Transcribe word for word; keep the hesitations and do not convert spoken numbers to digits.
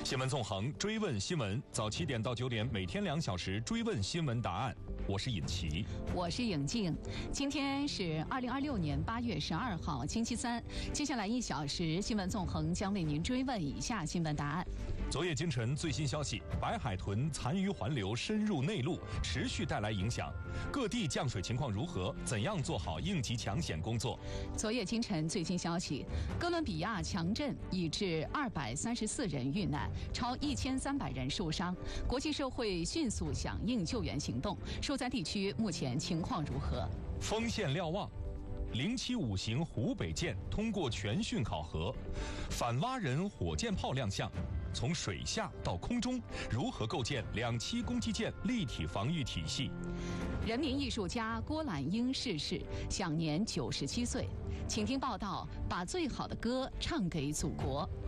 新闻纵横，追问新闻，早七点到九点，每天两小时追问新闻答案。我是尹奇， 我是颖静。今天是二零二六年八月十二号，星期三。接下来一小时，新闻纵横将为您追问以下新闻答案。 昨夜今晨最新消息，白海豚残余环流深入内陆，持续带来影响。各地降水情况如何？怎样做好应急抢险工作？ 昨夜今晨最新消息，哥伦比亚强震已致二百三十四人遇难，超一千三百人受伤。国际社会迅速响应救援行动，受灾地区目前情况如何？ 锋线瞭望。零七五型湖北舰通过全训考核，反蛙人火箭炮亮相。从水下到空中，如何构建两栖攻击舰立体防御体系？ 人民艺术家郭兰英逝世，享年九十七岁。请听报道：把最好的歌唱给祖国。